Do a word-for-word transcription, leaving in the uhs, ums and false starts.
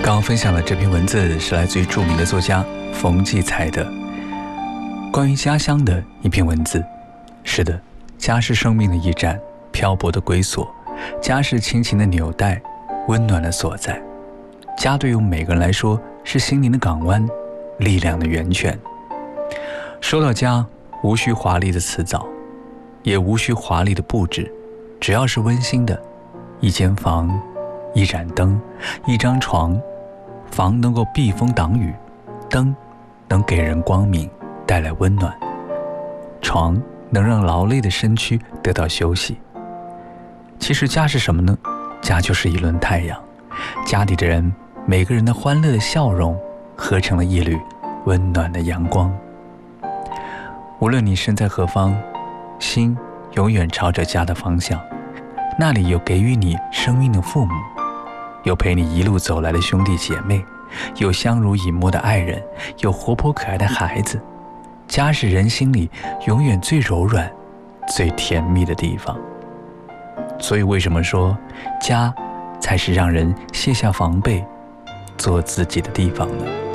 刚刚分享的这篇文字是来自于著名的作家冯骥才的关于家乡的一篇文字。是的，家是生命的驿站，漂泊的归所，家是亲情的纽带，温暖的所在。家对于我们每个人来说是心灵的港湾，力量的源泉。说到家，无需华丽的辞藻，也无需华丽的布置，只要是温馨的，一间房，一盏灯，一张床。房能够避风挡雨，灯能给人光明，带来温暖，床能让劳累的身躯得到休息。其实家是什么呢？家就是一轮太阳，家里的人，每个人的欢乐的笑容合成了一缕温暖的阳光。无论你身在何方，心永远朝着家的方向，那里有给予你生命的父母，有陪你一路走来的兄弟姐妹，有相濡以沫的爱人，有活泼可爱的孩子。家是人心里永远最柔软最甜蜜的地方。所以为什么说家才是让人卸下防备做自己的地方呢？